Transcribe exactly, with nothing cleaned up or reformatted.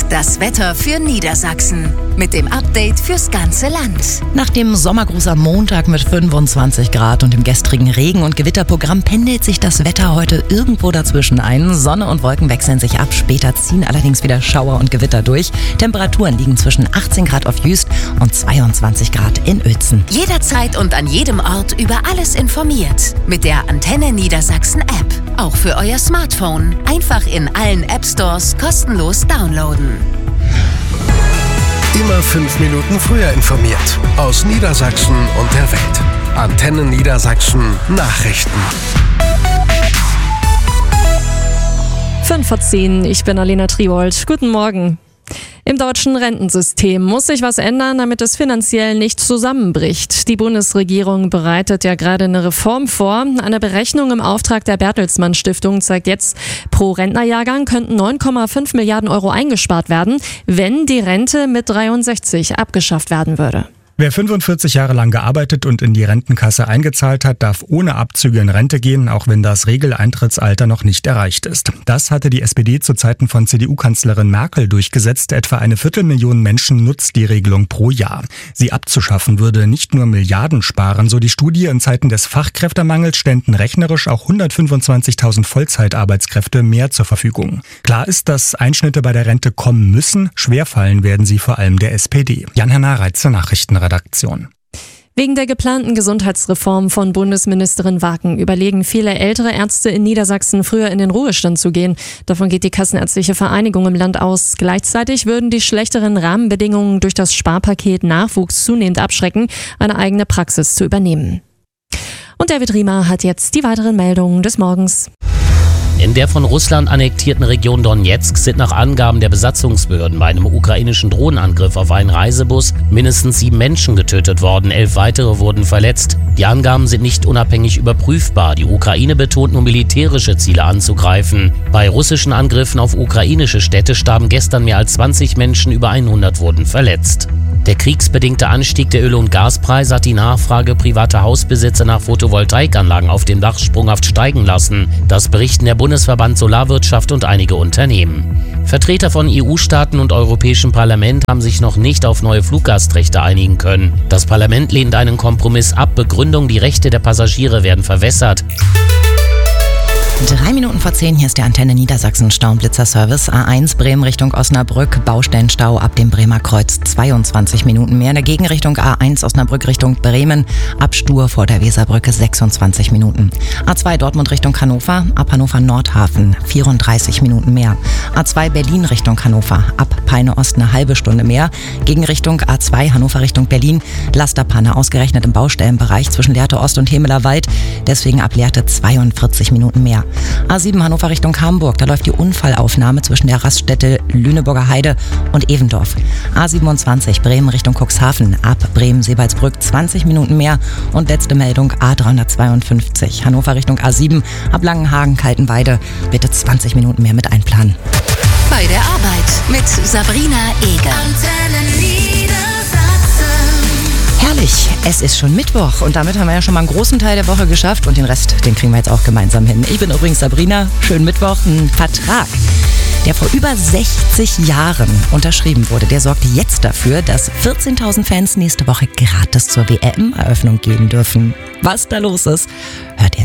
das Wetter für Niedersachsen. Mit dem Update fürs ganze Land. Nach dem Sommergruß am Montag mit fünfundzwanzig Grad und dem gestrigen Regen- und Gewitterprogramm pendelt sich das Wetter heute irgendwo dazwischen ein. Sonne und Wolken wechseln sich ab. Später ziehen allerdings wieder Schauer und Gewitter durch. Temperaturen liegen zwischen achtzehn Grad auf Jüst und zweiundzwanzig Grad in Uelzen. Jederzeit und an jedem Ort über alles informiert. Mit der Antenne Niedersachsen App. Auch für euer Smartphone. Einfach in allen App Stores kostenlos downloaden. Immer fünf Minuten früher informiert. Aus Niedersachsen und der Welt. Antenne Niedersachsen Nachrichten. fünf vor zehn, ich bin Alena Triold. Guten Morgen. Im deutschen Rentensystem muss sich was ändern, damit es finanziell nicht zusammenbricht. Die Bundesregierung bereitet ja gerade eine Reform vor. Eine Berechnung im Auftrag der Bertelsmann Stiftung zeigt jetzt, pro Rentnerjahrgang könnten neun Komma fünf Milliarden Euro eingespart werden, wenn die Rente mit dreiundsechzig abgeschafft werden würde. Wer fünfundvierzig Jahre lang gearbeitet und in die Rentenkasse eingezahlt hat, darf ohne Abzüge in Rente gehen, auch wenn das Regeleintrittsalter noch nicht erreicht ist. Das hatte die S P D zu Zeiten von C D U-Kanzlerin Merkel durchgesetzt. Etwa eine Viertelmillion Menschen nutzt die Regelung pro Jahr. Sie abzuschaffen würde nicht nur Milliarden sparen, so die Studie. In Zeiten des Fachkräftemangels ständen rechnerisch auch hundertfünfundzwanzigtausend Vollzeitarbeitskräfte mehr zur Verfügung. Klar ist, dass Einschnitte bei der Rente kommen müssen. Schwerfallen werden sie vor allem der S P D. Jan-Henner Reitze, Nachrichtenredaktion. Wegen der geplanten Gesundheitsreform von Bundesministerin Waken überlegen viele ältere Ärzte in Niedersachsen, früher in den Ruhestand zu gehen. Davon geht die Kassenärztliche Vereinigung im Land aus. Gleichzeitig würden die schlechteren Rahmenbedingungen durch das Sparpaket Nachwuchs zunehmend abschrecken, eine eigene Praxis zu übernehmen. Und David Riemer hat jetzt die weiteren Meldungen des Morgens. In der von Russland annektierten Region Donetsk sind nach Angaben der Besatzungsbehörden bei einem ukrainischen Drohnenangriff auf einen Reisebus mindestens sieben Menschen getötet worden, elf weitere wurden verletzt. Die Angaben sind nicht unabhängig überprüfbar. Die Ukraine betont nur militärische Ziele anzugreifen. Bei russischen Angriffen auf ukrainische Städte starben gestern mehr als zwanzig Menschen, über hundert wurden verletzt. Der kriegsbedingte Anstieg der Öl- und Gaspreise hat die Nachfrage privater Hausbesitzer nach Photovoltaikanlagen auf dem Dach sprunghaft steigen lassen. Das berichten der Bundesverband Solarwirtschaft und einige Unternehmen. Vertreter von E U-Staaten und Europäischem Parlament haben sich noch nicht auf neue Fluggastrechte einigen können. Das Parlament lehnt einen Kompromiss ab. Begründung, die Rechte der Passagiere werden verwässert. Drei Minuten vor zehn, hier ist der Antenne Niedersachsen Stau- und Blitzer-Service. A eins Bremen Richtung Osnabrück, Baustellenstau ab dem Bremer Kreuz, zweiundzwanzig Minuten mehr. In der Gegenrichtung A eins Osnabrück Richtung Bremen, ab Stur vor der Weserbrücke, sechsundzwanzig Minuten. A zwei Dortmund Richtung Hannover, ab Hannover Nordhafen, vierunddreißig Minuten mehr. A zwei Berlin Richtung Hannover, ab Peine Ost eine halbe Stunde mehr. Gegenrichtung A zwei Hannover Richtung Berlin, Lasterpanne ausgerechnet im Baustellenbereich zwischen Lehrte Ost und Hemeler Wald, deswegen ab Lehrte zweiundvierzig Minuten mehr. A sieben Hannover Richtung Hamburg, da läuft die Unfallaufnahme zwischen der Raststätte Lüneburger Heide und Evendorf. A siebenundzwanzig Bremen Richtung Cuxhaven, ab Bremen-Seebaldsbrück zwanzig Minuten mehr. Und letzte Meldung A dreihundertzweiundfünfzig Hannover Richtung A sieben, ab Langenhagen-Kaltenweide, bitte zwanzig Minuten mehr mit einplanen. Bei der Arbeit mit Sabrina Eger. Herrlich, es ist schon Mittwoch und damit haben wir ja schon mal einen großen Teil der Woche geschafft und den Rest, den kriegen wir jetzt auch gemeinsam hin. Ich bin übrigens Sabrina, schönen Mittwoch. Ein Vertrag, der vor über sechzig Jahren unterschrieben wurde, der sorgt jetzt dafür, dass vierzehntausend Fans nächste Woche gratis zur W M-Eröffnung gehen dürfen. Was da los ist, hört ihr